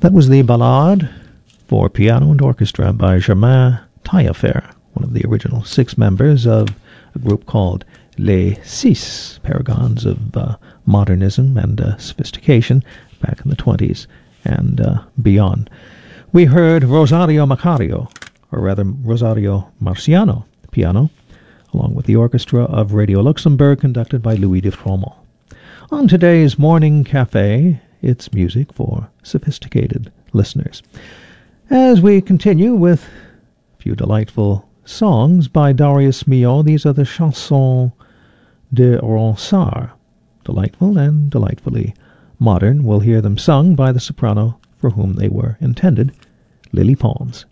That was the Ballade for piano and orchestra by Germain Taillefer, one of the original 6 members of a group called Les Six, paragons of modernism and sophistication back in the 20s and beyond. We heard Rosario Macario, or rather Rosario Marciano, piano, along with the orchestra of Radio Luxembourg, conducted by Louis de Froment. On today's Morning Cafe, it's music for sophisticated listeners. As we continue with a few delightful songs by Darius Milhaud, these are the Chansons de Ronsard. Delightful and delightfully modern. We'll hear them sung by the soprano for whom they were intended, Lily Pons.